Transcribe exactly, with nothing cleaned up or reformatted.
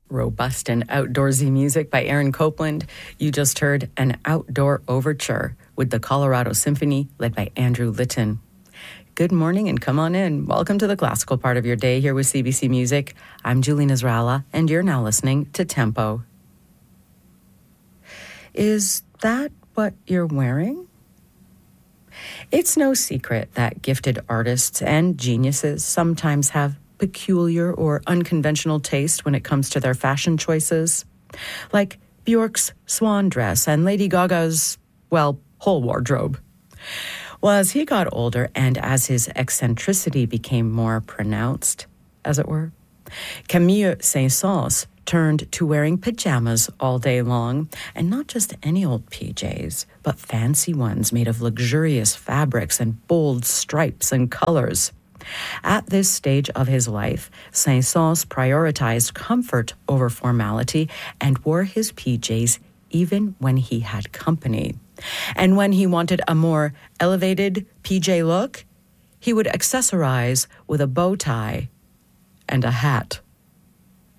Robust and outdoorsy music by Aaron Copland. You just heard an outdoor overture with the Colorado Symphony led by Andrew Litton. Good morning and come on in. Welcome to the classical part of your day here with C B C Music. I'm Julie Nasrallah and you're now listening to Tempo. Is that what you're wearing? It's no secret that gifted artists and geniuses sometimes have peculiar or unconventional taste when it comes to their fashion choices. Like Bjork's swan dress and Lady Gaga's, well, whole wardrobe. Well, as he got older and as his eccentricity became more pronounced, as it were, Camille Saint-Saëns turned to wearing pajamas all day long, and not just any old P Js, but fancy ones made of luxurious fabrics and bold stripes and colors. At this stage of his life, Saint-Saëns prioritized comfort over formality and wore his P Js even when he had company. And when he wanted a more elevated P J look, he would accessorize with a bow tie and a hat.